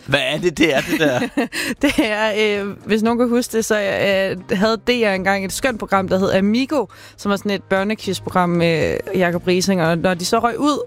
Hvad er det der? Det er, hvis nogen kan huske det, så havde DR engang et skønt program, der hed Amigo, som var sådan et børnequiz-program med Jacob Riising, og når de så røg ud,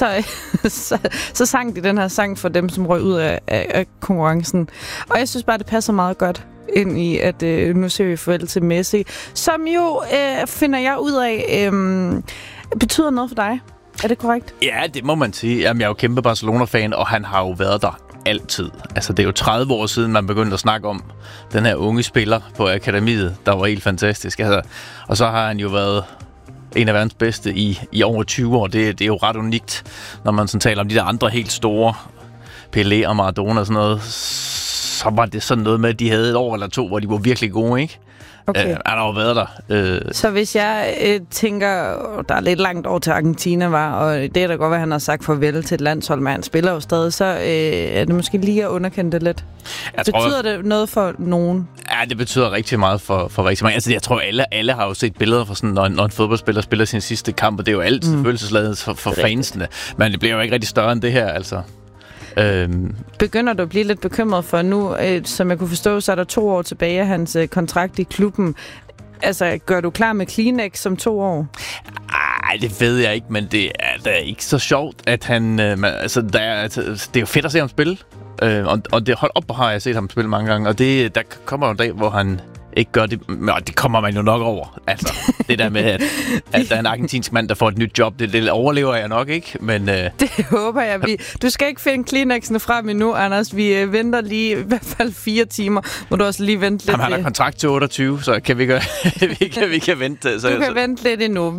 så sang de den her sang for dem, som røg ud af konkurrencen. Og jeg synes bare, det passer meget godt ind i, at nu ser vi farvel til Messi, som jo, finder jeg ud af, betyder noget for dig. Er det korrekt? Ja, det må man sige. Jamen, jeg er jo kæmpe Barcelona-fan, og han har jo været der altid. Altså, det er jo 30 år siden, man begyndte at snakke om den her unge spiller på akademiet, der var helt fantastisk. Altså, og så har han jo været en af verdens bedste i over 20 år. Det er jo ret unikt, når man sådan taler om de der andre helt store, Pelé og Maradona og sådan noget. Så var det sådan noget med, at de havde et år eller to, hvor de var virkelig gode, ikke? Okay. Han har jo været der. Så hvis jeg tænker, der er lidt langt over til Argentina var, og det er da godt, hvad han har sagt farvel til et landshold, men han spiller jo stadig, så er det måske lige at underkende det lidt. Betyder det noget for nogen? Ja, det betyder rigtig meget for rigtig mange. Altså, jeg tror, alle har jo set billeder fra sådan, når en fodboldspiller spiller sin sidste kamp, og det er jo altid følelsesladet for fansene. Men det bliver jo ikke rigtig større end det her, altså. Begynder du at blive lidt bekymret for nu, som jeg kunne forstå, så er der 2 år tilbage af hans kontrakt i klubben. Altså, gør du klar med Kleenex som 2 år? Ej, det ved jeg ikke, men det er da ikke så sjovt, at han... altså, det er jo fedt at se ham spille, og det hold op, har jeg set ham spille mange gange, og der kommer jo en dag, hvor han ikke gør det, men det kommer man jo nok over. Altså, det der med, at der er en argentinsk mand, der får et nyt job, det overlever jeg nok ikke, men... Det håber jeg. Du skal ikke finde Kleenexene frem endnu, Anders. Vi venter lige i hvert fald 4 timer. Må du også lige vente lidt. Jamen, han har kontrakt til 28, så kan vi gøre... vi kan vente. Så, du kan vente lidt endnu.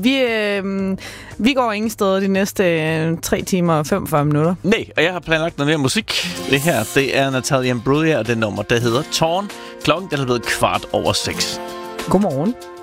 Vi går ingen steder de næste 3 timer og 45 minutter. Nej, og jeg har planlagt noget mere musik. Det her, det er Natalia Imbruglia, og det nummer, der hedder Torn. Klokken, der er blevet 6:15. Godmorgen.